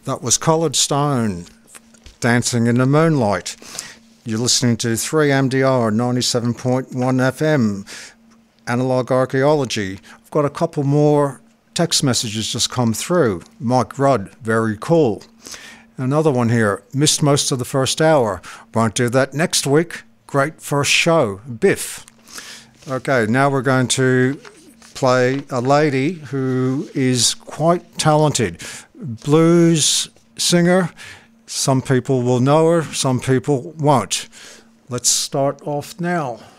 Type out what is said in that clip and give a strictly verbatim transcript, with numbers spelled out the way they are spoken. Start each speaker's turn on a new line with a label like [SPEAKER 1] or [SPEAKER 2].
[SPEAKER 1] That was Coloured Stone, Dancing in the Moonlight. You're listening to three M D R ninety-seven point one F M, Analog Archaeology. I've got a couple more text messages just come through. Mike Rudd, very cool. Another one here, missed most of the first hour. Won't do that next week. Great first show, Biff. Okay, now we're going to play a lady who is quite talented. Blues singer. Some people will know her, some people won't. Let's start off now.